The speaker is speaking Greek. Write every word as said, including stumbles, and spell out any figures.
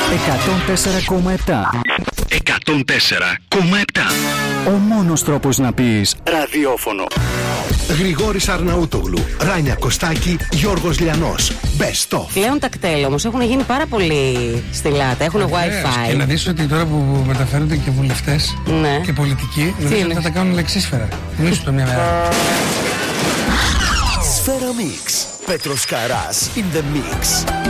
εκατόν τέσσερα κόμμα επτά. εκατόν τέσσερα κόμμα επτά. Ο μόνος τρόπος να πεις ραδιόφωνο. Γρηγόρης Αρναούτογλου, Ράνια Κωστάκη, Γιώργος Λιανός. Best of. Πλέον τα κτέλ όμως έχουν γίνει πάρα πολύ στυλάτα. Έχουν Wi-Fi. Και να δεις ότι τώρα που μεταφέρονται και βουλευτές, ναι, και πολιτικοί, να δεις ότι θα τα κάνουν λεξίσφαιρα. Μίσου το μια μέρα. Σφαίρα Mix. Πέτρος Καράς in the mix.